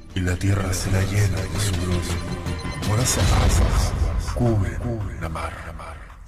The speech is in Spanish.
y la tierra se la llena de su brillo. Moras aguas cubren la mar.